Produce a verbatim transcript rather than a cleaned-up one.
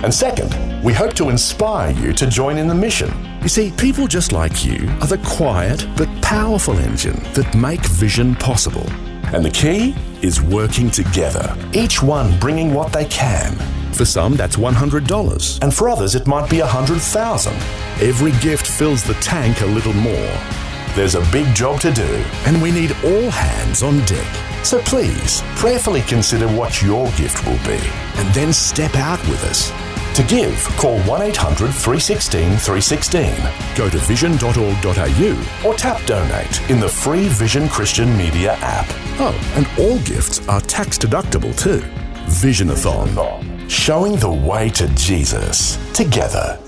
And second, we hope to inspire you to join in the mission. You see, people just like you are the quiet but powerful engine that make Vision possible. And the key is working together, each one bringing what they can. For some, that's one hundred dollars. And for others, it might be one hundred thousand dollars. Every gift fills the tank a little more. There's a big job to do, and we need all hands on deck. So please, prayerfully consider what your gift will be, and then step out with us. To give, call one eight hundred three one six three one six. Go to vision dot org dot a u or tap Donate in the free Vision Christian Media app. Oh, and all gifts are tax deductible too. Visionathon, showing the way to Jesus together.